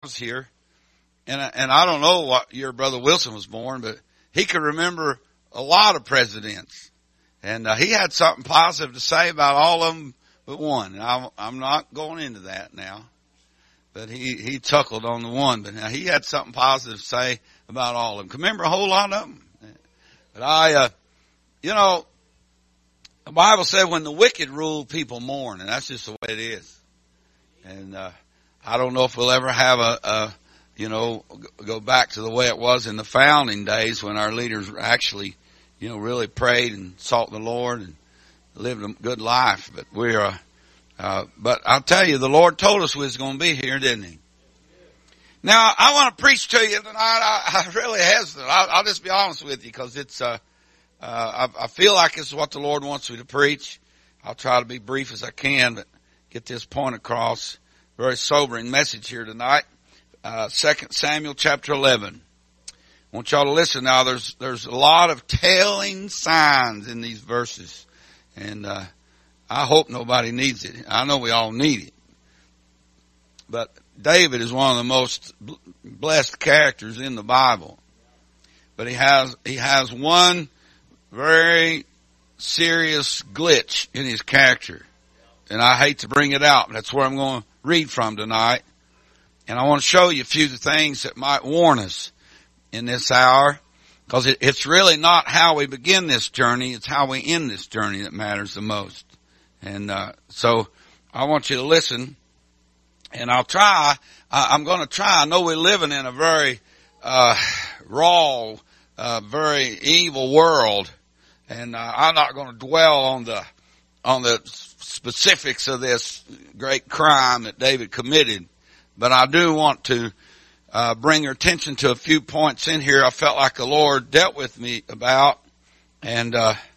was here, and I don't know what year Brother Wilson was born, but he could remember a lot of presidents, and he had something positive to say about all of them but one. And I'm not going into that now, but he chuckled on the one, but now he had something positive to say about all of them. Could remember a whole lot of them. But the Bible said when the wicked rule, people mourn, and that's just the way it is. And I don't know if we'll ever have go back to the way it was in the founding days when our leaders actually, really prayed and sought the Lord and lived a good life. But but I'll tell you, the Lord told us we was going to be here, didn't He? Now, I want to preach to you tonight. I really hesitate. I'll just be honest with you, because it's, I feel like it's what the Lord wants me to preach. I'll try to be brief as I can, but get this point across. Very sobering message here tonight. 2 Samuel chapter 11. I want y'all to listen now. There's a lot of telling signs in these verses, and I hope nobody needs it. I know we all need it. But David is one of the most blessed characters in the Bible. But he has one very serious glitch in his character. And I hate to bring it out, but that's where I'm going to read from tonight. And I want to show you a few things that might warn us in this hour, because it's really not how we begin this journey, it's how we end this journey that matters the most. And so I want you to listen, and I'm going to try. I know we're living in a very raw, very evil world, and I'm not going to dwell on the specifics of this great crime that David committed. But I do want to bring your attention to a few points in here I felt like the Lord dealt with me about, and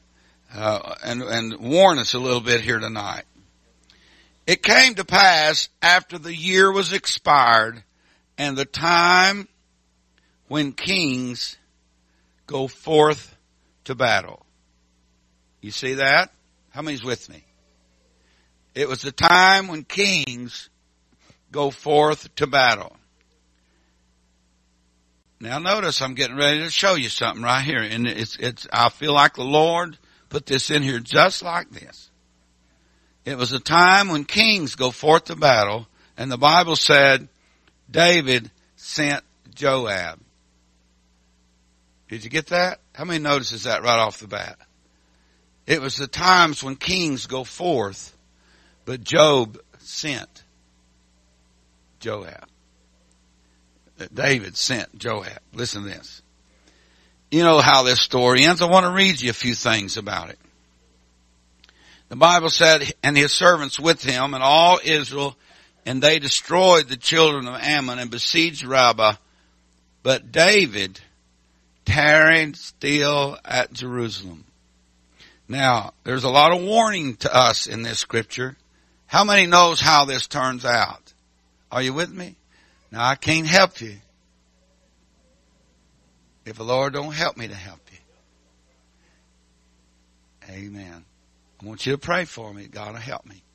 warn us a little bit here tonight. It came to pass after the year was expired, and the time when kings go forth to battle. You see that? How many's with me? It was the time when kings go forth to battle. Now notice I'm getting ready to show you something right here. And I feel like the Lord put this in here just like this. It was a time when kings go forth to battle, and the Bible said David sent Joab. Did you get that? How many notices that right off the bat? It was the times when kings go forth, but Joab sent Joab. David sent Joab. Listen to this. You know how this story ends. I want to read you a few things about it. The Bible said, and his servants with him and all Israel, and they destroyed the children of Ammon and besieged Rabbah. But David tarried still at Jerusalem. Now, there's a lot of warning to us in this scripture. How many knows how this turns out? Are you with me? Now, I can't help you if the Lord don't help me to help you. Amen. I want you to pray for me. God will help me.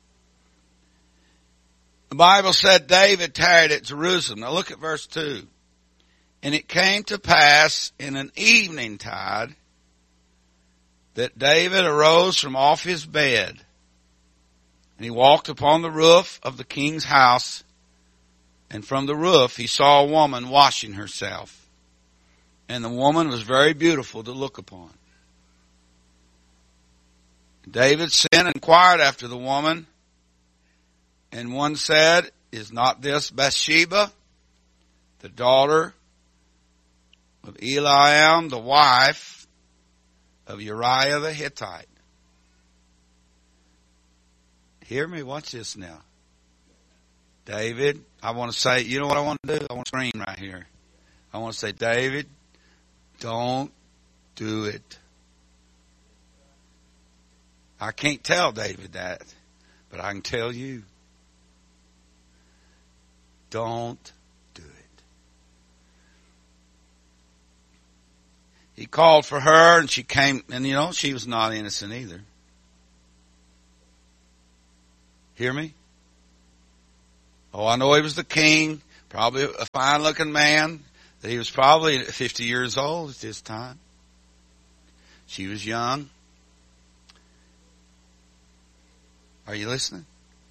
The Bible said David tarried at Jerusalem. Now look at verse 2. And it came to pass in an evening tide that David arose from off his bed, and he walked upon the roof of the king's house, and from the roof he saw a woman washing herself. And the woman was very beautiful to look upon. David sent and inquired after the woman, and one said, Is not this Bathsheba, the daughter of Eliam, the wife of Uriah the Hittite? Hear me, watch this now. David, I want to say, you know what I want to do? I want to scream right here. I want to say, David, don't do it. I can't tell David that, but I can tell you. Don't do it. He called for her, and she came, and she was not innocent either. Hear me? Oh, I know he was the king, Probably a fine looking man. He was probably 50 years old at this time. She was young. Are you listening?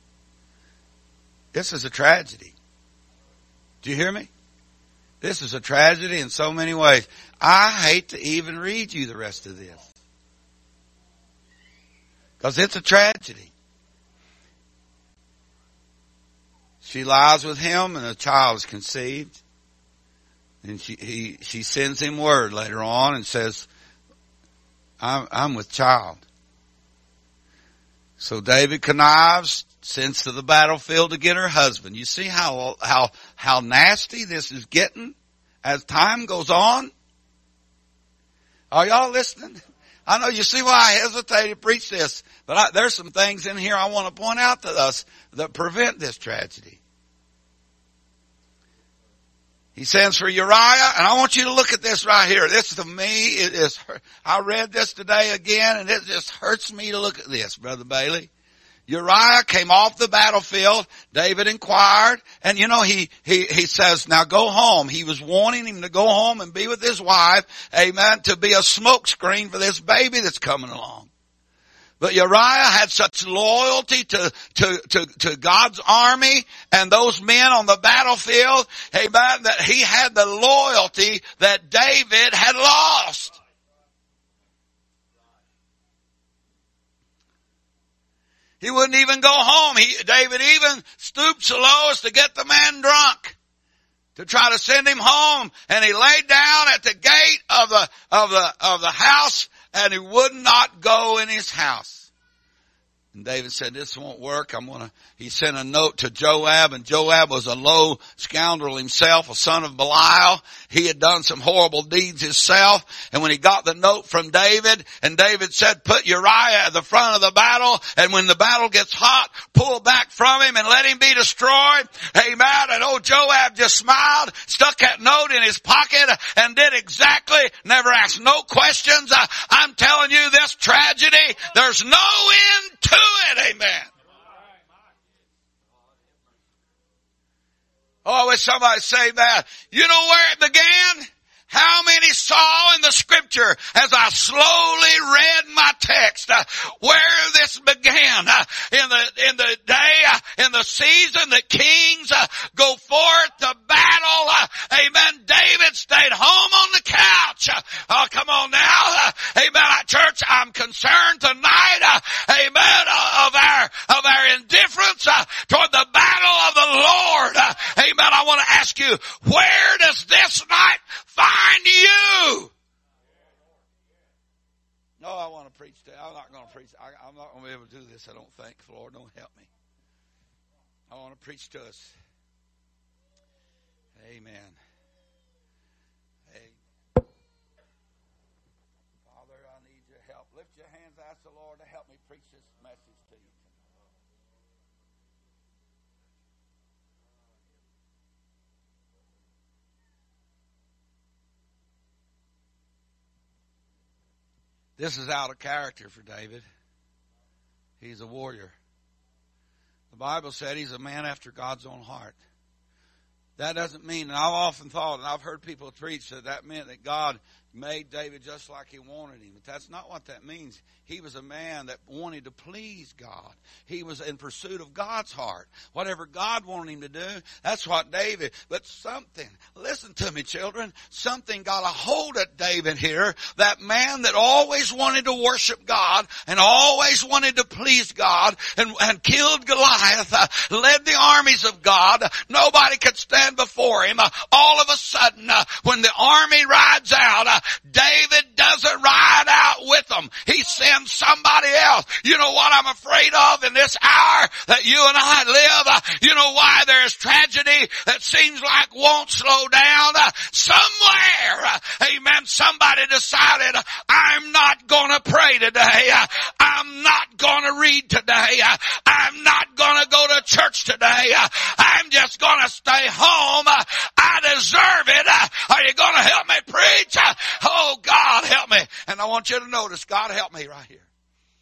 This is a tragedy. Do you hear me? This is a tragedy in so many ways. I hate to even read you the rest of this. Because it's a tragedy. She lies with him and a child is conceived. And she sends him word later on and says, I'm with child. So David connives, sends to the battlefield to get her husband. You see how nasty this is getting as time goes on? Are y'all listening? I know you see why I hesitate to preach this, but there's some things in here I want to point out to us that prevent this tragedy. He sends for Uriah, and I want you to look at this right here. This to me, I read this today again, and it just hurts me to look at this, Brother Bailey. Uriah came off the battlefield. David inquired, and he says, now go home. He was wanting him to go home and be with his wife, amen, to be a smokescreen for this baby that's coming along. But Uriah had such loyalty to God's army and those men on the battlefield, amen, that he had the loyalty that David had lost. He wouldn't even go home. David even stooped so low as to get the man drunk to try to send him home. And he laid down at the gate of the house, and he would not go in his house. And David said, this won't work. He sent a note to Joab, and Joab was a low scoundrel himself, a son of Belial. He had done some horrible deeds himself. And when he got the note from David, and David said, put Uriah at the front of the battle, and when the battle gets hot, pull back from him and let him be destroyed. Amen. And old Joab just smiled, stuck that note in his pocket, and did exactly, never asked no questions. I'm telling you, this tragedy, there's no end to it. Amen. Oh, I wish somebody say that. You know where it began? How many saw in the scripture as I slowly read my text where this began in the day, in the season that kings go forth to battle. Amen. David stayed home on the couch. Oh, come on now. Amen. Church, I'm concerned tonight. Amen. Of our indifference toward the battle of the Lord. Amen. I want to ask you, where does this night find you? No, I want to preach today. I'm not going to preach. I'm not going to be able to do this, I don't think. Lord, don't help me. I want to preach to us. Amen. Hey. Father, I need your help. Lift your hands, ask the Lord to help me preach this message to you. This is out of character for David. He's a warrior. The Bible said he's a man after God's own heart. That doesn't mean, and I've often thought, and I've heard people preach that meant that God made David just like he wanted him. But that's not what that means. He was a man that wanted to please God. He was in pursuit of God's heart. Whatever God wanted him to do, that's what David, but something, listen to me children, something got a hold of David here. That man that always wanted to worship God and always wanted to please God and killed Goliath, led the armies of God. Nobody could stand before him. All of a sudden, when the army rides out, David doesn't ride out with them. He sends somebody else. You know what I'm afraid of in this hour that you and I live? You know why there is tragedy that seems like won't slow down? Somewhere, amen, somebody decided, I'm not going to pray today. I'm not going to read today. I'm not going to go to church today. I'm just going to stay home. I deserve it. Are you going to help me preach? Oh, God, help me. And I want you to notice, God, help me right here.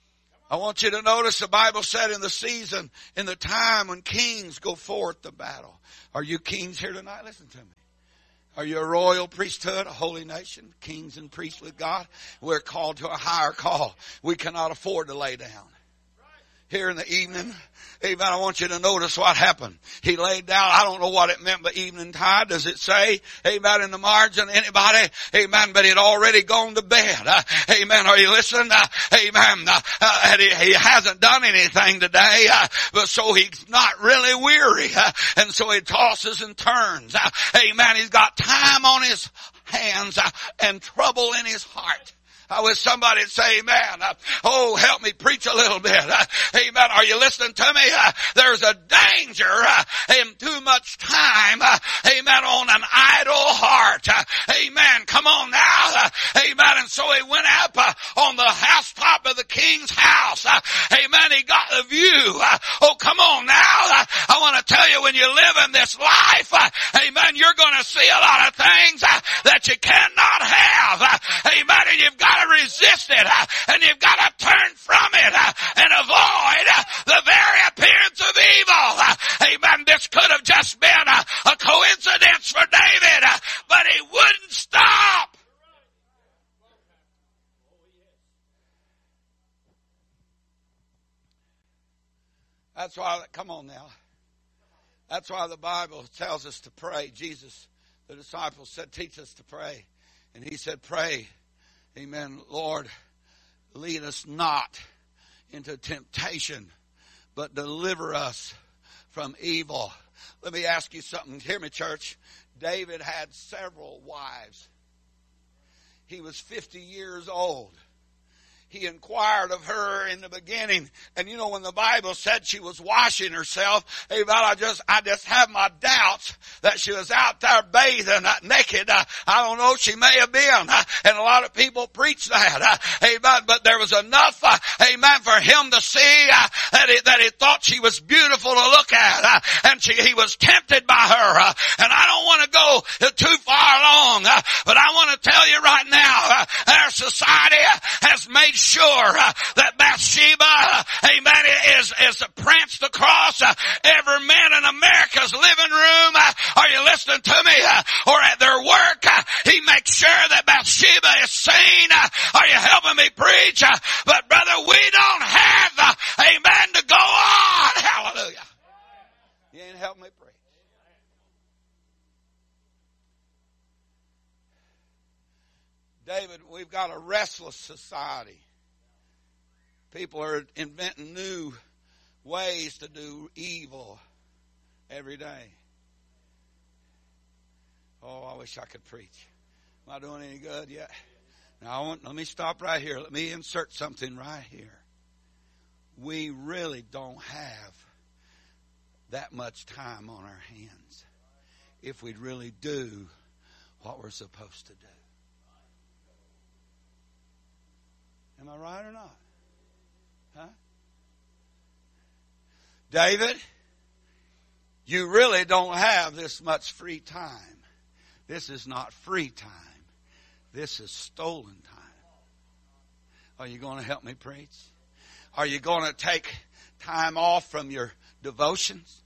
I want you to notice the Bible said in the season, in the time when kings go forth to battle. Are you kings here tonight? Listen to me. Are you a royal priesthood, a holy nation, kings and priests with God? We're called to a higher call. We cannot afford to lay down. Here in the evening, amen, I want you to notice what happened. He laid down, I don't know what it meant by evening tide. Does it say, amen, in the margin, anybody? Amen, but he'd already gone to bed. Amen, are you listening? Amen, he hasn't done anything today, but so he's not really weary. And so he tosses and turns. Amen, he's got time on his hands and trouble in his heart. I wish somebody would say amen. Oh, help me preach a little bit. Amen. Are you listening to me? There's a danger in too much time. Amen. On an idle heart. Amen. Come on now. Amen. And so he went up on the housetop of the king's house. Amen. He got the view. Oh, come on now. I want to tell you, when you live in this life, amen, you're going to see a lot of things that you cannot have. Amen. And you've got to resist it, and you've got to turn from it and avoid the very appearance of evil. Amen. This could have just been a coincidence for David, but he wouldn't stop. That's why, come on now. That's why the Bible tells us to pray. Jesus, the disciples said, teach us to pray. And he said, pray. Amen. Lord, lead us not into temptation, but deliver us from evil. Let me ask you something. Hear me, church. David had several wives. He was 50 years old. He inquired of her in the beginning. And you know, when the Bible said she was washing herself, amen, I just have my doubts that she was out there bathing naked. I don't know, she may have been. And a lot of people preach that. Amen. But there was enough, amen, for him to see that he thought she was beautiful to look at. And he was tempted by her. And I don't want to go too far along. But I want to tell you right now, our society has made sure that Bathsheba, amen, is pranced across every man in America's living room. Are you listening to me? Or at their work, he makes sure that Bathsheba is seen. Are you helping me preach? But brother, we don't have, amen, to go on. Hallelujah. You ain't helping me preach. David, we've got a restless society. People are inventing new ways to do evil every day. Oh, I wish I could preach. Am I doing any good yet? Now, let me stop right here. Let me insert something right here. We really don't have that much time on our hands if we'd really do what we're supposed to do. Am I right or not? Huh? David, you really don't have this much free time. This is not free time. This is stolen time. Are you going to help me preach? Are you going to take time off from your devotions?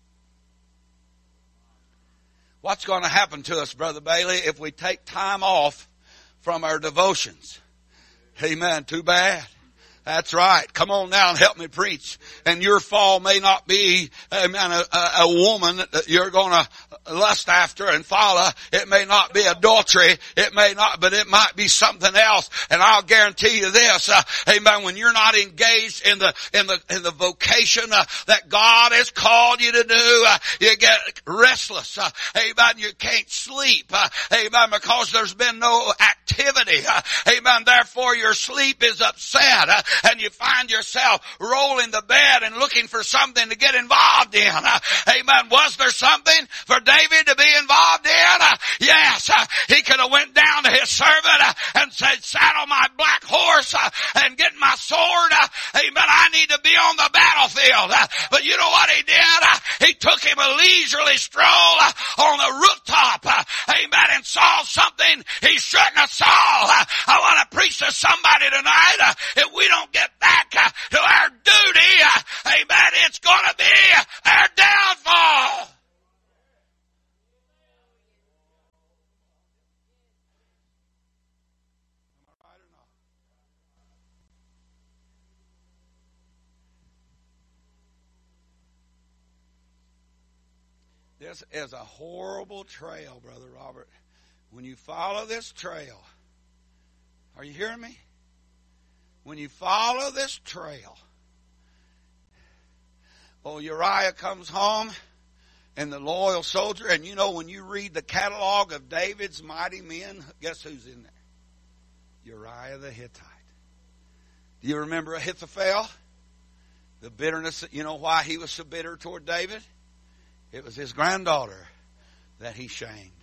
What's going to happen to us, Brother Bailey, if we take time off from our devotions? Amen. Too bad. That's right. Come on now and help me preach. And your fall may not be, amen, a woman that you're going to lust after and follow. It may not be adultery. It may not, but it might be something else. And I'll guarantee you this, amen, when you're not engaged in the vocation that God has called you to do, you get restless. Amen. You can't sleep. Amen. Because there's been no activity. Amen. Therefore your sleep is upset. And you find yourself rolling the bed and looking for something to get involved in. Amen. Was there something for David to be involved in? Yes. He could have went down to his servant and said, saddle my black horse and get my sword. Amen. I need to be on the battlefield. But you know what he did? He took him a leisurely stroll on the rooftop. Amen. And saw something he shouldn't have saw. I want to preach to somebody tonight. If we don't get back to our This is a horrible trail, Brother Robert. When you follow this trail, are you hearing me? When you follow this trail, Uriah comes home and the loyal soldier, and you know when you read the catalog of David's mighty men, guess who's in there? Uriah the Hittite. Do you remember Ahithophel? The bitterness, you know why he was so bitter toward David? It was his granddaughter that he shamed.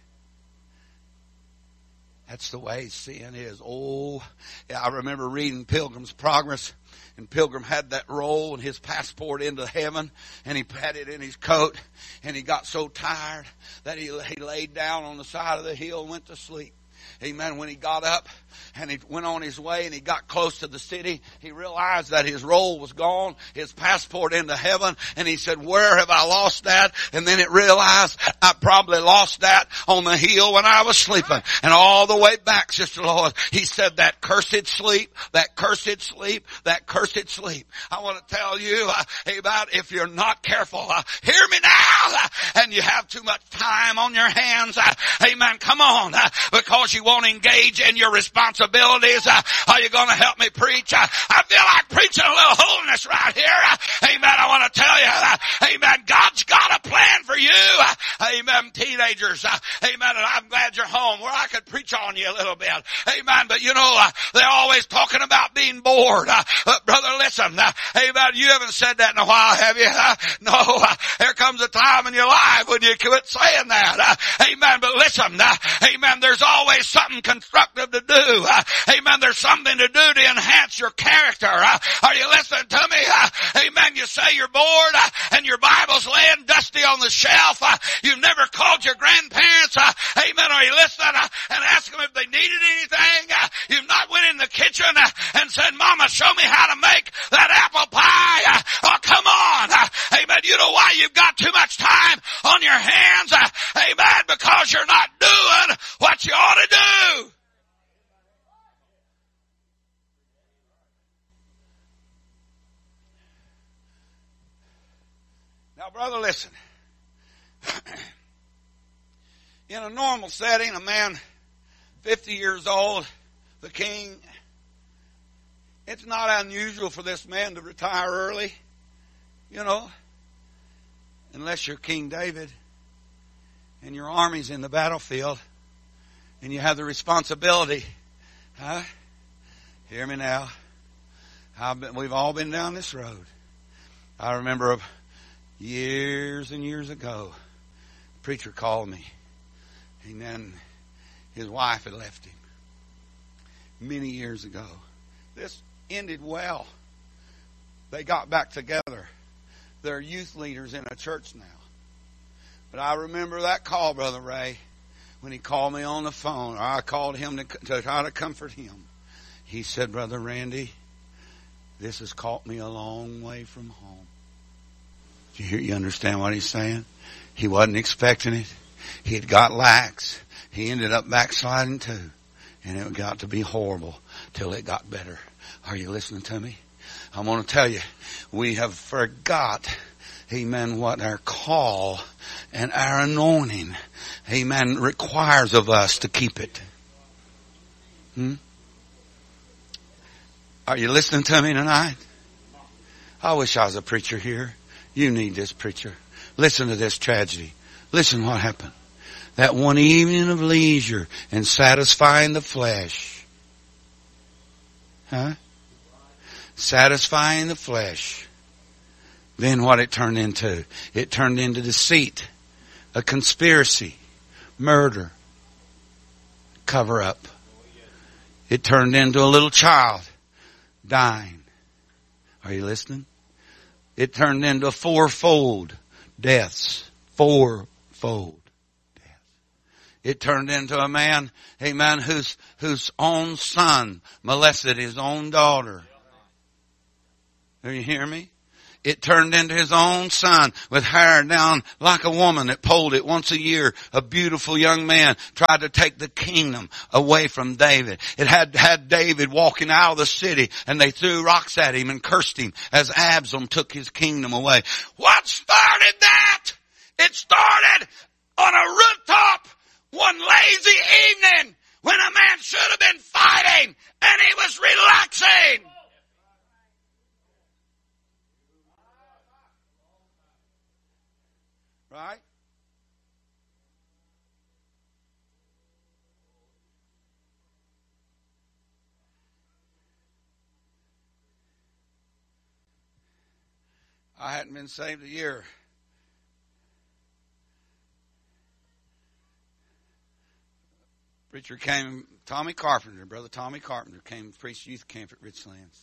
That's the way sin is. Oh, I remember reading Pilgrim's Progress, and Pilgrim had that roll and his passport into heaven, and he had it in his coat, and he got so tired that he laid down on the side of the hill and went to sleep. Amen. When he got up and he went on his way and he got close to the city, he realized that his roll was gone, his passport into heaven, and he said, where have I lost that? And then it realized I probably lost that on the hill when I was sleeping. And all the way back, Sister Lois, he said that cursed sleep, that cursed sleep, that cursed sleep. I want to tell you about if you're not careful, hear me now, and you have too much time on your hands, amen, come on, because you won't engage in your responsibilities. Are you going to help me preach? I feel like preaching a little holiness right here. Amen. I want to tell you, amen, God's got a plan for you. Amen. Teenagers, amen. And I'm glad you're home where I could preach on you a little bit. Amen. But you know, they're always talking about being bored. Brother, listen, amen. You haven't said that in a while, have you? No. There comes a time in your life when you quit saying that. Amen. But listen, amen. There's always something constructive to do. Amen. There's something to do to enhance your character. Are you listening to me? Amen. You say you're bored and your Bible's laying dusty on the shelf. You've never called your grandparents. Amen. Are you listening? And ask them if they needed anything. You've not went in the kitchen and said, Mama, show me how to make that apple pie. Oh, come on. Amen. You know why you've got too much time on your hands? Amen. Because you're not doing what you ought to do. Now, brother, listen. In a normal setting, a man 50 years old, the king, it's not unusual for this man to retire early, you know, unless you're King David and your army's in the battlefield and you have the responsibility. Hear me now. We've all been down this road. I remember years and years ago, a preacher called me. And then his wife had left him many years ago. This ended well. They got back together. They're youth leaders in a church now. But I remember that call, Brother Ray, when he called me on the phone, or I called him to try to comfort him. He said, Brother Randy, this has caught me a long way from home. You understand what he's saying? He wasn't expecting it. He had got lax. He ended up backsliding too. And it got to be horrible till it got better. Are you listening to me? I want to tell you, we have forgot, amen, what our call and our anointing, amen, requires of us to keep it. Are you listening to me tonight? I wish I was a preacher here. You need this preacher. Listen to this tragedy. Listen what happened. That one evening of leisure and satisfying the flesh. Satisfying the flesh. Then what it turned into? It turned into deceit, a conspiracy, murder, cover up. It turned into a little child dying. Are you listening? It turned into fourfold deaths. Fourfold deaths. It turned into a man, amen, whose own son molested his own daughter. Do you hear me? It turned into his own son with hair down like a woman that pulled it once a year. A beautiful young man tried to take the kingdom away from David. It had David walking out of the city and they threw rocks at him and cursed him as Absalom took his kingdom away. What started that? It started on a rooftop one lazy evening when a man should have been fighting and he was relaxing. Right? I hadn't been saved a year. Preacher came, Tommy Carpenter, Brother Tommy Carpenter came to preach youth camp at Richlands.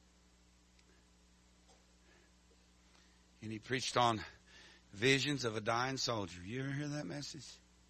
And he preached on visions of a dying soldier. You ever hear that message?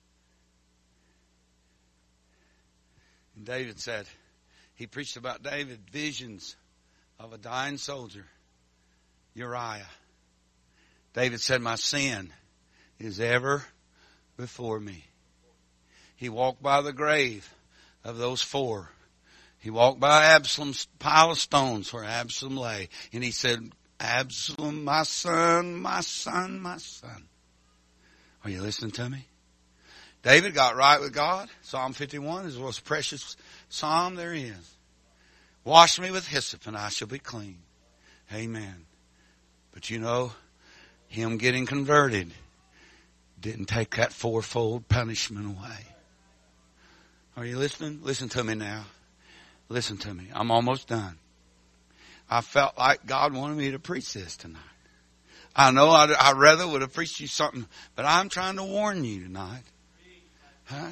And David said, he preached about David, visions of a dying soldier. Uriah. David said, my sin is ever before me. He walked by the grave of those four. He walked by Absalom's pile of stones where Absalom lay. And he said, Absalom, my son, my son, my son. Are you listening to me? David got right with God. Psalm 51 is the most precious psalm there is. Wash me with hyssop and I shall be clean. Amen. But you know, him getting converted didn't take that fourfold punishment away. Are you listening? Listen to me now. Listen to me. I'm almost done. I felt like God wanted me to preach this tonight. I know I rather would have preached you something, but I'm trying to warn you tonight. Huh?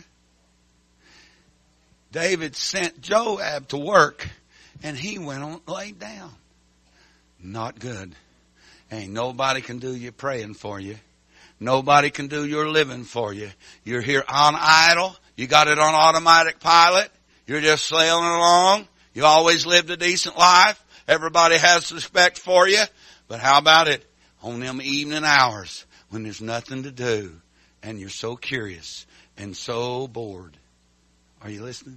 David sent Joab to work and he went on, laid down. Not good. Ain't nobody can do your praying for you. Nobody can do your living for you. You're here on idle. You got it on automatic pilot. You're just sailing along. You always lived a decent life. Everybody has respect for you. But how about it on them evening hours when there's nothing to do and you're so curious and so bored? Are you listening?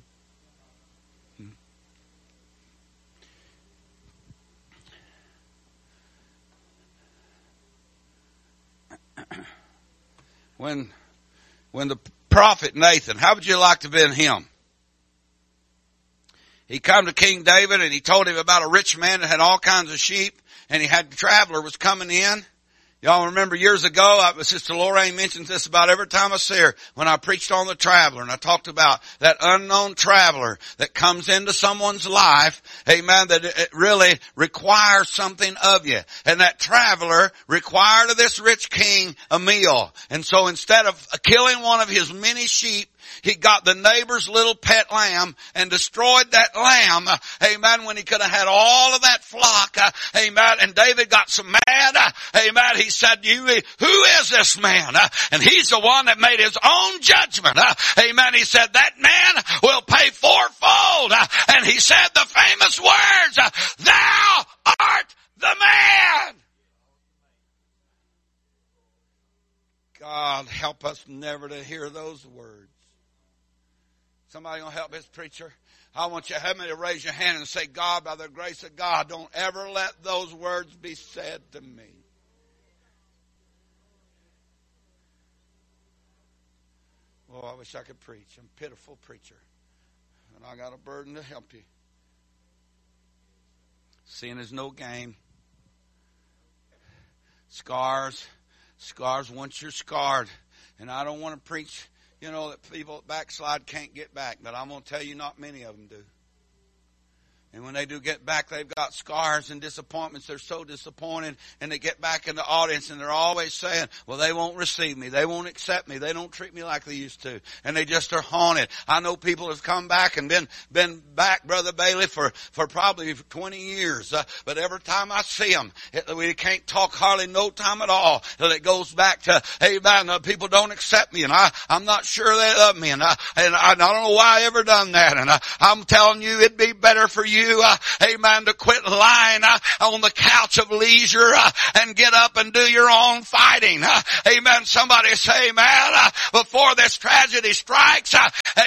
When the prophet Nathan, how would you like to have been him? He come to King David and he told him about a rich man that had all kinds of sheep and he had a traveler was coming in. Y'all remember years ago, Sister Lorraine mentions this about every time I see her when I preached on the traveler and I talked about that unknown traveler that comes into someone's life, amen, that it really requires something of you. And that traveler required of this rich king a meal. And so instead of killing one of his many sheep, he got the neighbor's little pet lamb and destroyed that lamb, amen, when he could have had all of that flock, amen, and David got so mad, amen, he said, who is this man? And he's the one that made his own judgment, amen, he said, that man will pay fourfold, and he said the famous words, thou art the man. God help us never to hear those words. Somebody gonna help this preacher? I want you to have me to raise your hand and say, God, by the grace of God, don't ever let those words be said to me. Oh, I wish I could preach. I'm a pitiful preacher. And I got a burden to help you. Sin is no game. Scars once you're scarred. And I don't want to preach, that people that backslide can't get back. But I'm going to tell you not many of them do. And when they do get back, they've got scars and disappointments. They're so disappointed. And they get back in the audience and they're always saying, well, they won't receive me. They won't accept me. They don't treat me like they used to. And they just are haunted. I know people have come back and been back, Brother Bailey, for probably 20 years. But every time I see them, we can't talk hardly no time at all. Till it goes back to, hey, man, people don't accept me. And I'm not sure they love me. And I don't know why I ever done that. And I'm telling you, it'd be better for you, amen, to quit lying on the couch of leisure and get up and do your own fighting. Amen. Somebody say, man, before this tragedy strikes,